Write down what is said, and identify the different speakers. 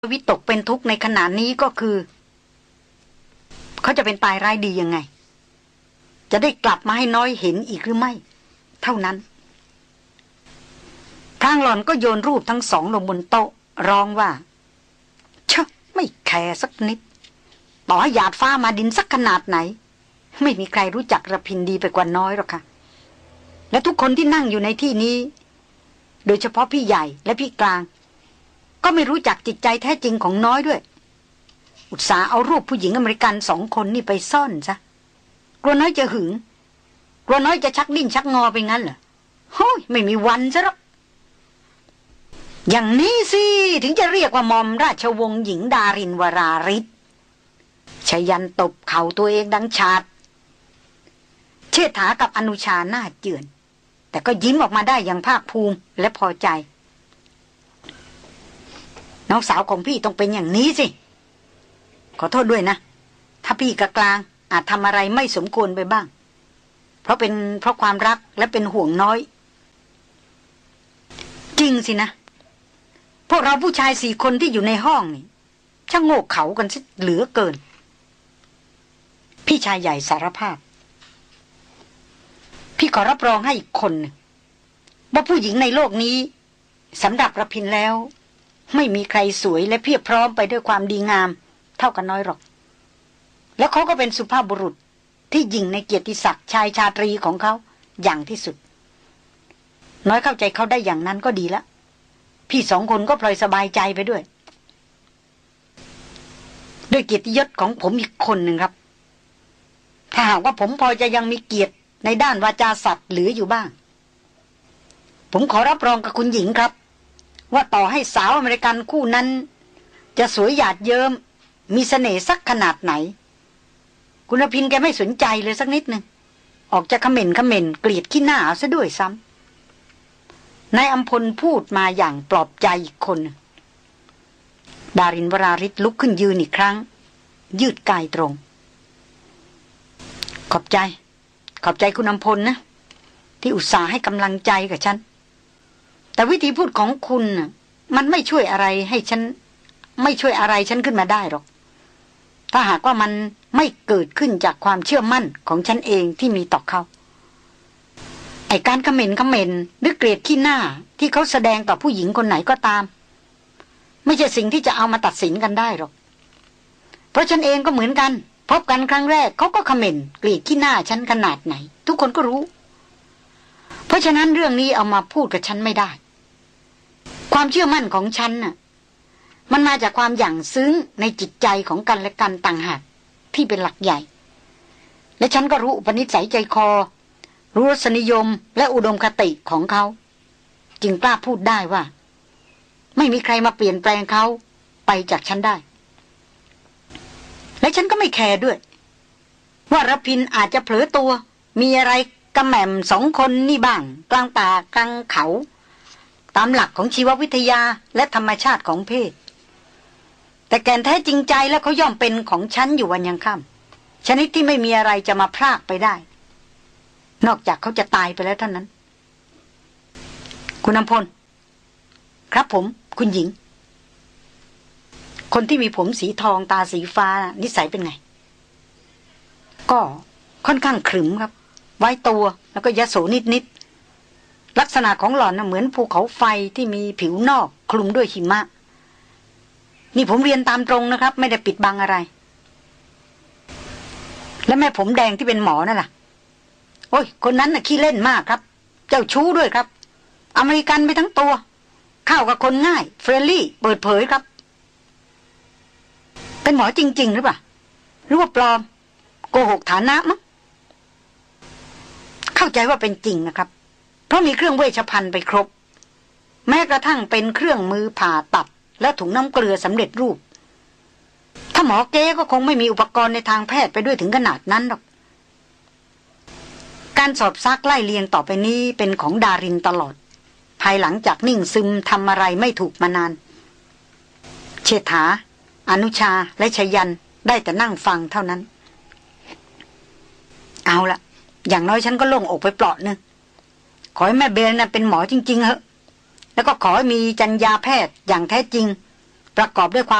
Speaker 1: วิตกเป็นทุกข์ในขณะนี้ก็คือเขาจะเป็นตายร้ายดียังไงจะได้กลับมาให้น้อยเห็นอีกหรือไม่เท่านั้นทางหล่อนก็โยนรูปทั้งสองลงบนโต๊ะร้องว่าเชอะไม่แคร์สักนิดต่อให้หยาดฟ้ามาดินสักขนาดไหนไม่มีใครรู้จักระพินดีไปกว่าน้อยหรอกค่ะและทุกคนที่นั่งอยู่ในที่นี้โดยเฉพาะพี่ใหญ่และพี่กลางก็ไม่รู้จักจิตใจแท้จริงของน้อยด้วยอุตส่าห์เอารูปผู้หญิงอเมริกัน2 คนนี่ไปซ่อนซะกลัวน้อยจะหึงกลัวน้อยจะชักดิ้นชักงอไปงั้นเหรอโฮ้ยไม่มีวันซะหรอกอย่างนี้สิถึงจะเรียกว่ามอมราชวงศ์หญิงดารินวราริศชยันตบเข่าตัวเองดังฉาดเชษฐากับอนุชาหน้าเจือนแต่ก็ยิ้มออกมาได้อย่างภาคภูมิและพอใจน้องสาวของพี่ต้องเป็นอย่างนี้สิขอโทษด้วยนะถ้าพี่กับกลางอาจทำอะไรไม่สมควรไปบ้างเพราะความรักและเป็นห่วงน้อยจริงสินะพวกเราผู้ชาย4 คนที่อยู่ในห้องนี่ช่างโง่เขลากันเหลือเกินพี่ชายใหญ่สารภาพพี่ขอรับรองให้อีกคนว่าผู้หญิงในโลกนี้สำหรับระพินแล้วไม่มีใครสวยและเพียบพร้อมไปด้วยความดีงามเท่ากันน้อยหรอกแล้วเขาก็เป็นสุภาพบุรุษที่ยิ่งในเกียรติศักดิ์ชายชาตรีของเขาอย่างที่สุดน้อยเข้าใจเขาได้อย่างนั้นก็ดีละพี่2 คนก็พลอยสบายใจไปด้วยเกียรติยศของผมอีกคนหนึ่งครับถ้าหากว่าผมพอจะยังมีเกียรติในด้านวาจาสัตว์เหลืออยู่บ้างผมขอรับรองกับคุณหญิงครับว่าต่อให้สาวอเมริกันคู่นั้นจะสวยหยาดเยิ้มมีเสน่ห์สักขนาดไหนคุณอภินแกไม่สนใจเลยสักนิดนึงออกจะเขม่นเกลียดขี้หน้าซะด้วยซ้ำนายอัมพลพูดมาอย่างปลอบใจอีกคนดารินวราริศลุกขึ้นยืนอีกครั้งยืดกายตรงขอบใจคุณอัมพลนะที่อุตส่าห์ให้กำลังใจกับฉันแต่วิธีพูดของคุณน่ะมันไม่ช่วยอะไรฉันขึ้นมาได้หรอกถ้าหากว่ามันไม่เกิดขึ้นจากความเชื่อมั่นของฉันเองที่มีต่อเขาไอ้การเขม่นหรือเกลียดขี้หน้าที่เขาแสดงต่อผู้หญิงคนไหนก็ตามไม่ใช่สิ่งที่จะเอามาตัดสินกันได้หรอกเพราะฉันเองก็เหมือนกันพบกันครั้งแรกเขาก็เขม่นเกลียดขี้หน้าฉันขนาดไหนทุกคนก็รู้เพราะฉะนั้นเรื่องนี้เอามาพูดกับฉันไม่ได้ความเชื่อมั่นของฉันน่ะมันมาจากความหยั่งซึ้งในจิตใจของกันและกันต่างหากที่เป็นหลักใหญ่และฉันก็รู้อุปนิสัยใจคอรู้รสนิยมและอุดมคติของเขาจึงกล้าพูดได้ว่าไม่มีใครมาเปลี่ยนแปลงเขาไปจากฉันได้และฉันก็ไม่แคร์ด้วยว่ารพินอาจจะเผลอตัวมีอะไรกระแหม่ม2 คนนี่บ้างกลางป่ากลางเขาตามหลักของชีววิทยาและธรรมชาติของเพศแต่แก่นแท้จริงใจแล้วเขาย่อมเป็นของฉันอยู่วันยังค่ำชนิดที่ไม่มีอะไรจะมาพรากไปได้นอกจากเขาจะตายไปแล้วเท่านั้นคุณอำพลครับผมคุณหญิงคนที่มีผมสีทองตาสีฟ้านิสัยเป็นไงก็ค่อนข้างขรึมครับไว้ตัวแล้วก็ยโสนิดลักษณะของหล่อนน่ะเหมือนภูเขาไฟที่มีผิวนอกคลุมด้วยหิมะนี่ผมเรียนตามตรงนะครับไม่ได้ปิดบังอะไรและแม่ผมแดงที่เป็นหมอนั่นล่ะโอ้ยคนนั้นน่ะขี้เล่นมากครับเจ้าชู้ด้วยครับอเมริกันไปทั้งตัวเข้ากับคนง่ายเฟรนลี่เปิดเผยครับเป็นหมอจริงๆหรือเปล่าหรือว่าปลอมโกหกฐานะมั้งเข้าใจว่าเป็นจริงนะครับเพราะมีเครื่องเวชภัณฑ์ไปครบแม้กระทั่งเป็นเครื่องมือผ่าตัดและถุงน้ำเกลือสำเร็จรูปถ้าหมอเก๊ก็คงไม่มีอุปกรณ์ในทางแพทย์ไปด้วยถึงขนาดนั้นหรอกการสอบซักไล่เลียงต่อไปนี้เป็นของดารินตลอดภายหลังจากนิ่งซึมทำอะไรไม่ถูกมานานเชษฐาอนุชาและชยันได้แต่นั่งฟังเท่านั้นเอาละอย่างน้อยฉันก็โล่งอกไปเปราะนึงขอให้แม่เบลน่ะเป็นหมอจริงๆเหอะแล้วก็ขอให้มีจรรยาแพทย์อย่างแท้จริงประกอบด้วยความ